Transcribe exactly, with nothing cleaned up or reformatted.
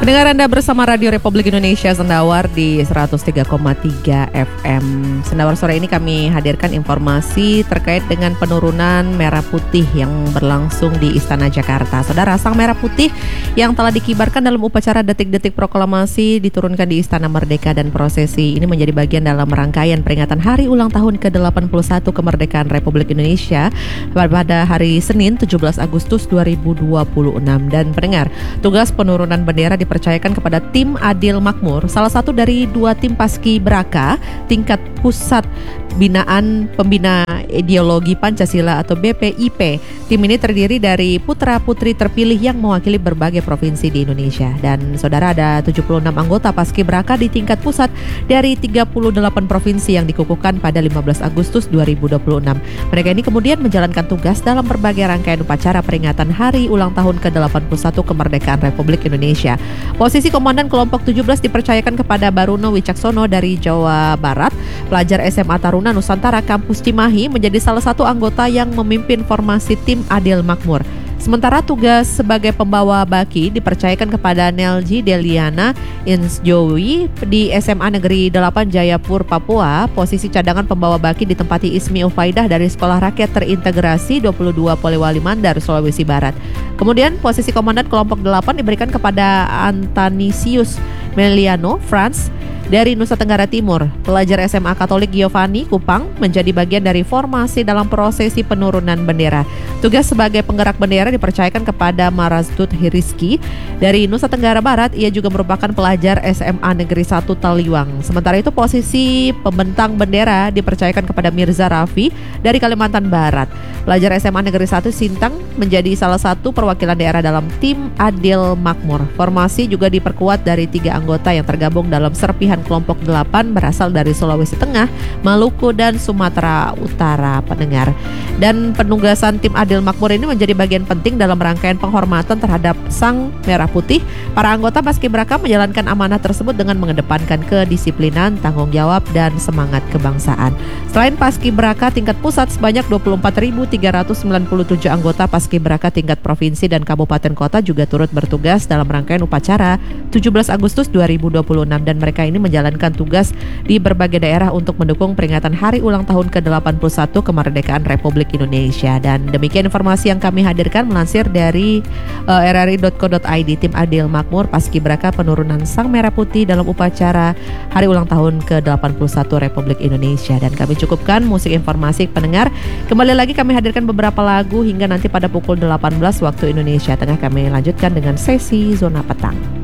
Pendengar Anda bersama Radio Republik Indonesia Sendawar di seratus tiga koma tiga F M. Sendawar sore ini kami hadirkan informasi terkait dengan penurunan merah putih yang berlangsung di Istana Jakarta. Saudara, sang merah putih yang telah dikibarkan dalam upacara detik-detik proklamasi diturunkan di Istana Merdeka, dan prosesi ini menjadi bagian dalam rangkaian peringatan hari ulang tahun ke delapan puluh satu kemerdekaan Republik Indonesia pada hari Senin tujuh belas Agustus dua ribu dua puluh enam. Dan pendengar, tugas penurunan bendera dipercayakan kepada tim Adil Makmur, salah satu dari dua tim Paski Braka tingkat pusat binaan pembina ideologi Pancasila atau B P I P. Tim ini terdiri dari putra-putri terpilih yang mewakili berbagai provinsi di Indonesia. Dan saudara, ada tujuh puluh enam anggota Paski Braka di tingkat pusat dari tiga puluh delapan provinsi yang dikukuhkan pada lima belas Agustus dua ribu dua puluh enam. Mereka ini kemudian menjalankan tugas dalam berbagai rangkaian upacara peringatan hari ulang tahun ke delapan puluh satu kemerdekaan Republik Indonesia. Posisi Komandan Kelompok tujuh belas dipercayakan kepada Baruno Wicaksono dari Jawa Barat. Pelajar S M A Taruna Nusantara Kampus Cimahi menjadi salah satu anggota yang memimpin formasi tim Adil Makmur. Sementara tugas sebagai pembawa baki dipercayakan kepada Nelji Deliana Insjowi di S M A Negeri delapan Jayapur, Papua. Posisi cadangan pembawa baki ditempati Ismi Ufaidah dari Sekolah Rakyat Terintegrasi dua puluh dua Polewali Mandar, Sulawesi Barat. Kemudian posisi komandan kelompok delapan diberikan kepada Antanisius Meliano France dari Nusa Tenggara Timur. Pelajar S M A Katolik Giovanni Kupang menjadi bagian dari formasi dalam prosesi penurunan bendera. Tugas sebagai penggerak bendera dipercayakan kepada Marazdut Hiriski dari Nusa Tenggara Barat. Ia juga merupakan pelajar S M A Negeri satu Taliwang. Sementara itu posisi pembentang bendera dipercayakan kepada Mirza Rafi dari Kalimantan Barat. Pelajar S M A Negeri satu Sintang menjadi salah satu perwakilan daerah dalam tim Adil Makmur. Formasi juga diperkuat dari tiga anggota yang tergabung dalam serpihan kelompok delapan berasal dari Sulawesi Tengah, Maluku, dan Sumatera Utara, pendengar. Dan penugasan tim Adil Makmur ini menjadi bagian penting dalam rangkaian penghormatan terhadap Sang Merah Putih. Para anggota Paski Braka menjalankan amanah tersebut dengan mengedepankan kedisiplinan, tanggung jawab, dan semangat kebangsaan. Selain Paski Braka tingkat pusat, sebanyak dua puluh empat ribu tiga ratus sembilan puluh tujuh anggota Paski Braka tingkat provinsi dan kabupaten kota juga turut bertugas dalam rangkaian upacara tujuh belas Agustus dua ribu dua puluh enam, dan mereka ini menjalankan tugas di berbagai daerah untuk mendukung peringatan hari ulang tahun ke delapan puluh satu kemerdekaan Republik Indonesia. Dan demikian informasi yang kami hadirkan melansir dari uh, r r i dot co dot i d. Tim Adil Makmur Paski Braka penurunan Sang Merah Putih dalam upacara hari ulang tahun ke delapan puluh satu Republik Indonesia. Dan kami cukupkan musik informasi, pendengar. Kembali lagi kami hadirkan beberapa lagu hingga nanti pada pukul delapan belas waktu Indonesia Tengah. Kami lanjutkan dengan sesi Zona Petang.